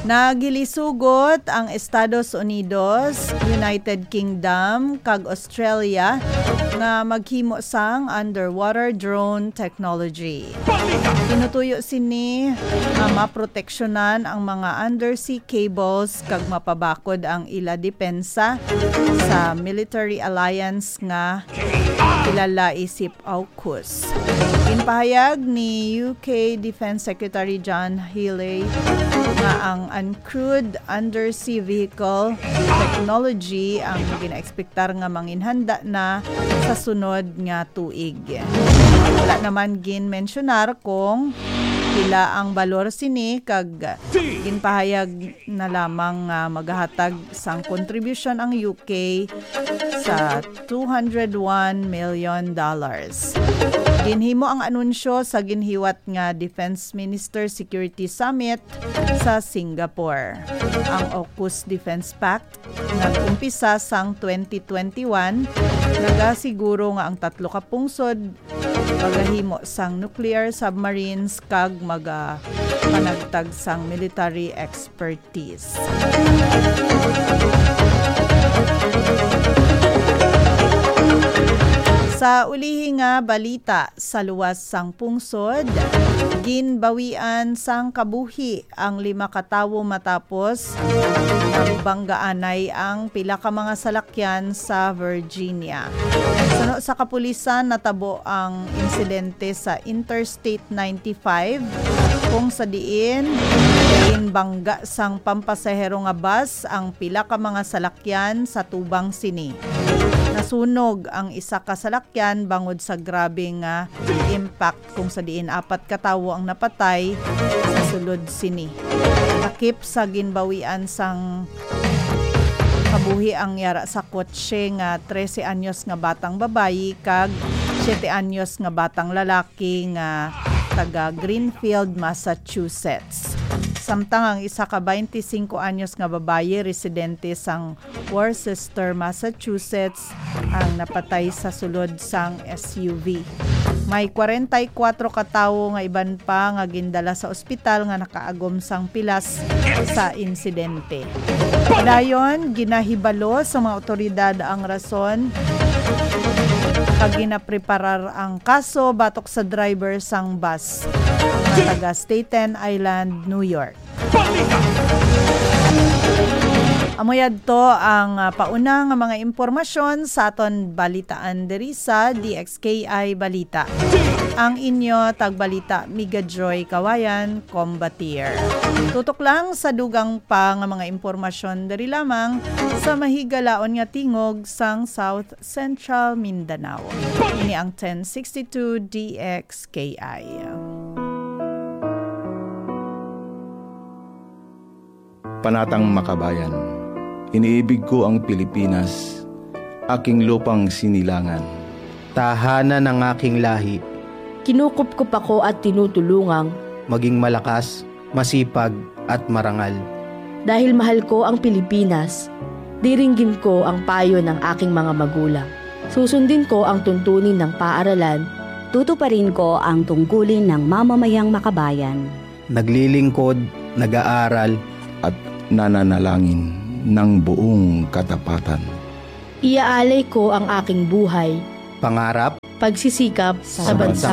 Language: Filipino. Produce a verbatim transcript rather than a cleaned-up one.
Nagilisugot ang Estados Unidos, United Kingdom, kag Australia nga maghimo sang underwater drone technology. Tinutuyo sini nga maproteksyonan ang mga undersea cables kag mapabakod ang ila depensa sa military alliance nga kilala isip AUKUS. Inpahayag ni U K Defense Secretary John Healey nga ang uncrewed undersea vehicle technology ang ginaekspektar nga manginhanda na sa sunod nga tuig. Wala naman gin-mensyonar kung pila ang balor sini kag ginpahayag na lamang uh, maghahatag sang contribution ang U K sa two hundred one million dollars. Ginhimo ang anunsyo sa ginhiwat nga Defense Minister Security Summit sa Singapore. Ang AUKUS Defense Pact nag-umpisa sang twenty twenty-one, nagasiguro nga ang tatlo ka pungsod magahimo sang nuclear submarines kag maga panagtag sang military expertise. Sa ulihi nga balita sa luwas sang pungsod, ginbawian sang kabuhi ang lima ka tawo matapos nabanggaanay ang pila ka mga salakyan sa Virginia. Suno sa kapulisan, natabo ang insidente sa Interstate ninety-five kung sa diin ginbangga sang pampasahero nga bus ang pila ka mga salakyan sa tubang sini. Nasunog ang isa ka salakyan bangod sa grabe nga impact kung sa diin apat ka tawo ang napatay sa sulod sini. Takip sa ginbawian sang kabuhi ang yara sa kotse nga trese anyos nga batang babayi kag siyete anyos nga batang lalaki nga taga Greenfield, Massachusetts. Samtang ang isa ka twenty-five anyos nga babaye residente sang Worcester, Massachusetts ang napatay sa sulod sang S U V. May forty-four ka tawo nga iban pa nga gindala sa ospital nga nakaagom sang pilas sa insidente. Dayon ginahibalo sa mga otoridad ang rason kag ginapreparar ang kaso batok sa driver sang bus nga taga Staten Island, New York. Amoyad to ang uh, pauna nga mga impormasyon sa aton balitaan diri sa D X K I Balita. Ang inyo tagbalita Miga Joy Kawayan, Combatir. Tutok lang sa dugang pa nga mga impormasyon diri lamang sa mahigalaon nga tingog sang South Central Mindanao. Ini ang ten sixty-two D X K I. Panatang Makabayan. Iniibig ko ang Pilipinas, aking lupang sinilangan. Tahanan ng aking lahi. Kinukupkup ako at tinutulungang maging malakas, masipag at marangal. Dahil mahal ko ang Pilipinas, diringgin ko ang payo ng aking mga magulang. Susundin ko ang tuntunin ng paaralan. Tutuparin ko ang tungkulin ng mamamayang makabayan. Naglilingkod, nag-aaral, at nananalangin ng buong katapatan. Iaalay ko ang aking buhay, pangarap, pagsisikap sa, sa bansang